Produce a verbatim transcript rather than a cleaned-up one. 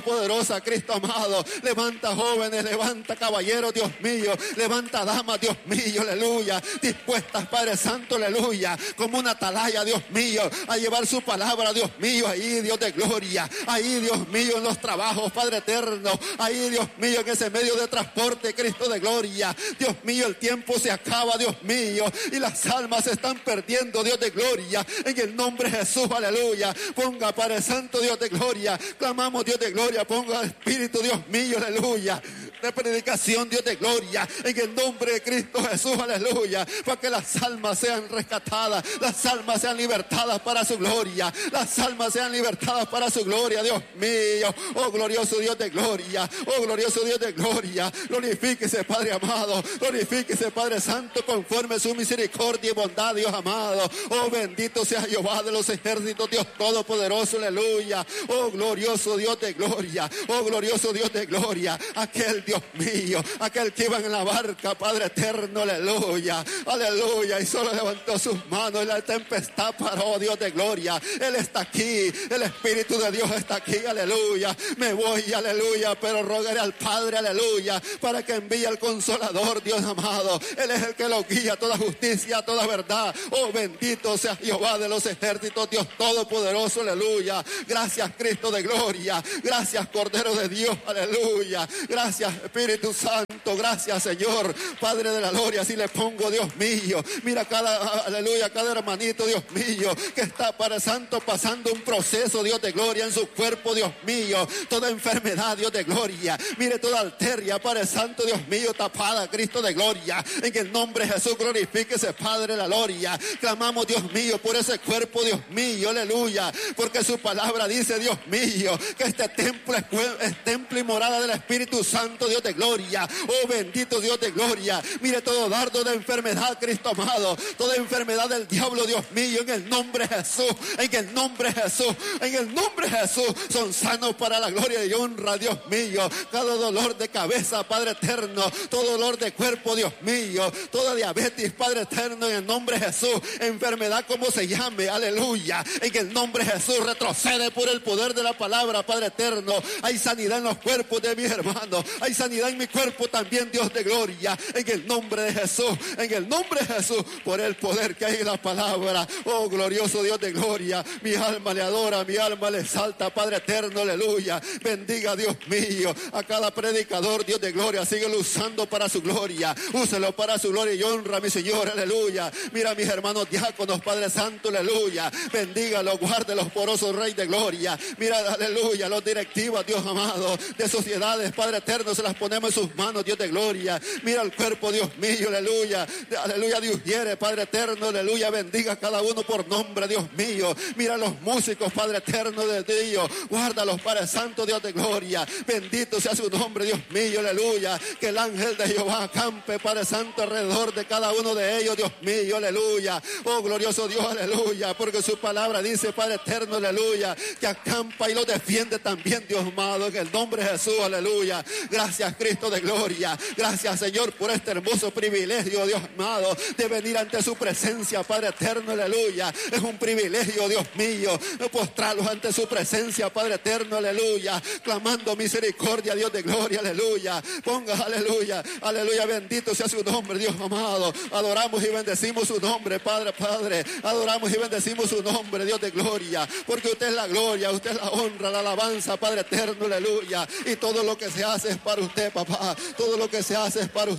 poderosa, Cristo amado. Levanta jóvenes, levanta caballeros, Dios mío. Levanta damas, Dios mío, aleluya. Dispuestas, Padre Santo, aleluya. Como una atalaya, Dios mío, a llevar su palabra, Dios mío. Ahí, Dios de gloria. Ahí, Dios mío, en los trabajos, Padre eterno. Ahí, Dios mío, en ese medio de transporte, Cristo de gloria. Dios mío, el tiempo se acaba, Dios mío. Y las almas se están perdiendo, Dios de gloria. En el nombre de Jesús, aleluya. Ponga, Padre Santo, Dios de gloria. Clamamos, Dios de gloria. Ponga Espíritu, Dios mío, aleluya. De predicación, Dios de gloria, en el nombre de Cristo Jesús, aleluya, para que las almas sean rescatadas, las almas sean libertadas para su gloria, las almas sean libertadas para su gloria, Dios mío. Oh glorioso Dios de gloria, oh glorioso Dios de gloria, glorifíquese, Padre amado, glorifíquese, Padre Santo, conforme su misericordia y bondad, Dios amado. Oh bendito sea Jehová de los ejércitos, Dios todopoderoso, aleluya. Oh glorioso Dios de gloria, oh glorioso Dios de gloria, aquel Dios mío, aquel que iba en la barca, Padre eterno, aleluya, aleluya, y solo levantó sus manos y la tempestad paró, Dios de gloria. Él está aquí, el Espíritu de Dios está aquí, aleluya. Me voy, aleluya, pero rogaré al Padre, aleluya, para que envíe al Consolador, Dios amado. Él es el que lo guía a toda justicia, a toda verdad. Oh bendito sea Jehová de los ejércitos, Dios todopoderoso, aleluya. Gracias, Cristo de gloria, gracias, Cordero de Dios, aleluya. Gracias, Espíritu Santo, gracias, Señor, Padre de la gloria. Si le pongo, Dios mío, mira cada, aleluya, cada hermanito, Dios mío, que está, Padre Santo, pasando un proceso, Dios de gloria, en su cuerpo, Dios mío, toda enfermedad, Dios de gloria, mire toda arteria, Padre Santo, Dios mío, tapada, Cristo de gloria, en el nombre de Jesús, glorifíquese, Padre de la gloria. Clamamos, Dios mío, por ese cuerpo, Dios mío, aleluya, porque su palabra dice, Dios mío, que este templo es, es templo y morada del Espíritu Santo, Dios de gloria. Oh bendito Dios de gloria, mire todo dardo de enfermedad, Cristo amado, toda enfermedad del diablo, Dios mío, en el nombre de Jesús, en el nombre de Jesús, en el nombre de Jesús, son sanos para la gloria y honra, Dios mío. Cada dolor de cabeza, Padre eterno, todo dolor de cuerpo, Dios mío, toda diabetes, Padre eterno, en el nombre de Jesús, enfermedad como se llame, aleluya, en el nombre de Jesús, retrocede por el poder de la palabra, Padre eterno. Hay sanidad en los cuerpos de mis hermanos, hay sanidad en mi cuerpo también, Dios de gloria, en el nombre de Jesús, en el nombre de Jesús, por el poder que hay en la palabra. Oh glorioso Dios de gloria, mi alma le adora, mi alma le exalta, Padre eterno, aleluya. Bendiga, Dios mío, a cada predicador, Dios de gloria, síguelo usando para su gloria, úselo para su gloria y honra, mi Señor, aleluya. Mira a mis hermanos diáconos, Padre Santo, aleluya, bendígalos, guárdelos, porosos Rey de gloria. Mira, aleluya, los directivas, Dios amado, de sociedades, Padre eterno, se las ponemos en sus manos, Dios de gloria. Mira el cuerpo, Dios mío, aleluya, aleluya, Dios quiere, Padre eterno, aleluya, bendiga a cada uno por nombre, Dios mío. Mira los músicos, Padre eterno de Dios, guárdalos, Padre Santo, Dios de gloria, bendito sea su nombre, Dios mío, aleluya. Que el ángel de Jehová acampe, Padre Santo, alrededor de cada uno de ellos, Dios mío, aleluya. Oh glorioso Dios, aleluya, porque su palabra dice, Padre eterno, aleluya, que acampa y lo defiende también, Dios amado, en el nombre de Jesús, aleluya. Gracias, Cristo de gloria, gracias, Señor, por este hermoso privilegio, Dios amado, de venir ante su presencia, Padre eterno, aleluya. Es un privilegio, Dios mío, postrarlos ante su presencia, Padre eterno, aleluya, clamando misericordia, Dios de gloria, aleluya. Ponga, aleluya, aleluya, bendito sea su nombre, Dios amado. Adoramos y bendecimos su nombre, Padre, Padre, adoramos y bendecimos su nombre, Dios de gloria, porque usted es la gloria, usted es la honra, la alabanza, Padre eterno, aleluya. Y todo lo que se hace es para usted, papá, todo lo que se hace es para usted.